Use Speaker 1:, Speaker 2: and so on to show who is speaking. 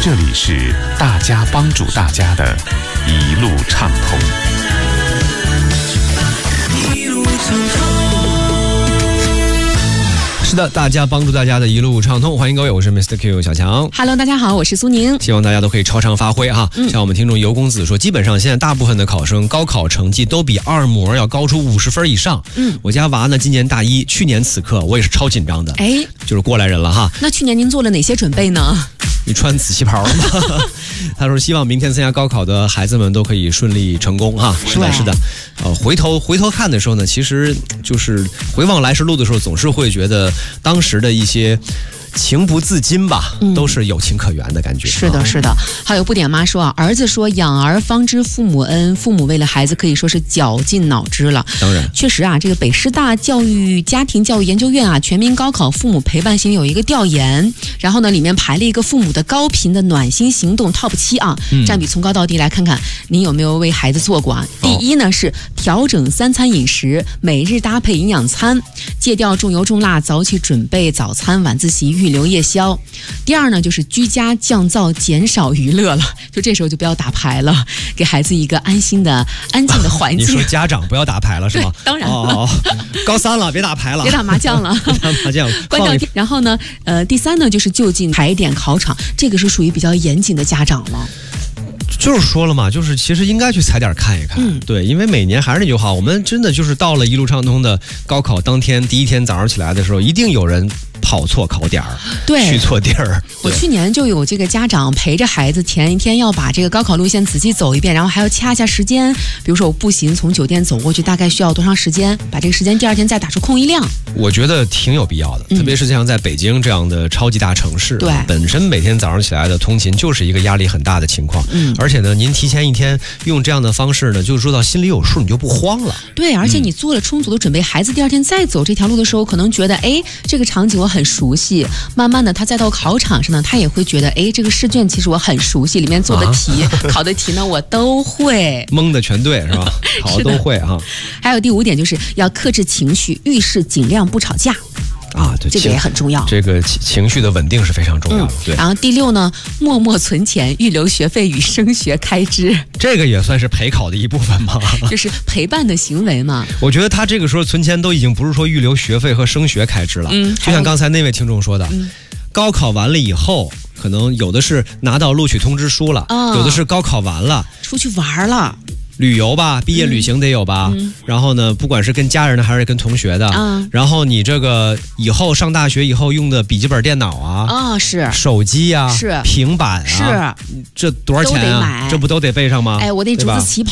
Speaker 1: 这里是大家帮助大家的一路畅通。
Speaker 2: 一路畅通。
Speaker 3: 是的，大家帮助大家的一路畅通，欢迎各位，我是 Mr. Q 小强。
Speaker 4: Hello， 大家好，我是苏宁。
Speaker 3: 希望大家都可以超常发挥哈。像我们听众尤公子说，基本上现在大部分的考生高考成绩都比二模要高出50分以上。我家娃呢今年大一，去年此刻我也是超紧张的，就是过来人了哈。
Speaker 4: 那去年您做了哪些准备呢？
Speaker 3: 你穿紫旗袍了吗？他说希望明天参加高考的孩子们都可以顺利成功哈。是的，是的。回头看的时候呢，其实就是回望来时路的时候，总是会觉得当时的一些情不自禁吧，都是有情可原的感觉。
Speaker 4: 是的，是的。还有不点妈说啊，儿子说养儿方知父母恩，父母为了孩子可以说是绞尽脑汁了。
Speaker 3: 当然，确
Speaker 4: 实啊，这个北师大家庭教育研究院啊，全民高考父母陪伴型有一个调研，然后呢，里面排了一个父母的高频的暖心行动 TOP 7啊，占比从高到低来看看您有没有为孩子做过啊。第一呢是调整3餐饮食，每日搭配营养餐，戒掉重油重辣，早起准备早餐，晚自习预留夜宵。第二呢就是居家降噪，减少娱乐了，就这时候就不要打牌了，给孩子一个安静的环境。
Speaker 3: 你说家长不要打牌了是吗？
Speaker 4: 当然了。
Speaker 3: 高3了别打牌了，
Speaker 4: 别打麻将了。
Speaker 3: 打麻将
Speaker 4: 关掉。然后呢第三呢就是就近排点考场，这个是属于比较严谨的家长了。
Speaker 3: 就是说了嘛，就是其实应该去踩点看一看，对，因为每年还是那句话，我们真的就是到了一路畅通的高考当天，第一天早上起来的时候，一定有人跑错考点儿，
Speaker 4: 对，
Speaker 3: 去错地儿。
Speaker 4: 我去年就有这个家长陪着孩子前一天要把这个高考路线仔细走一遍，然后还要掐一下时间，比如说我步行从酒店走过去大概需要多长时间，把这个时间第二天再打出空一量。
Speaker 3: 我觉得挺有必要的，特别是像在北京这样的超级大城市，
Speaker 4: 对，
Speaker 3: 本身每天早上起来的通勤就是一个压力很大的情况，而且呢，您提前一天用这样的方式呢，就是说到心里有数，你就不慌了。
Speaker 4: 对，而且你做了充足的准备，孩子第二天再走这条路的时候，可能觉得这个场景我很熟悉，慢慢的他再到考场上呢，他也会觉得这个试卷其实我很熟悉，里面做的题、考的题呢我都会，
Speaker 3: 蒙的全对是吧？考的都会啊。
Speaker 4: 还有第5点就是要克制情绪，遇事尽量不吵架。对，这个也很重要。
Speaker 3: 这个情绪的稳定是非常重要的。对。
Speaker 4: 然后第6呢，默默存钱，预留学费与升学开支。
Speaker 3: 这个也算是陪考的一部分嘛，
Speaker 4: 就是陪伴的行为嘛。
Speaker 3: 我觉得他这个时候存钱都已经不是说预留学费和升学开支了，就像刚才那位听众说的，高考完了以后，可能有的是拿到录取通知书了，有的是高考完了
Speaker 4: 出去玩了。
Speaker 3: 旅游吧，毕业旅行得有吧，然后呢，不管是跟家人的还是跟同学的，然后你这个以后上大学以后用的笔记本电脑啊，
Speaker 4: 是
Speaker 3: 手机啊，
Speaker 4: 是
Speaker 3: 平板啊，
Speaker 4: 是，
Speaker 3: 这多少钱啊？这不都得备上吗？
Speaker 4: 我那竹子旗袍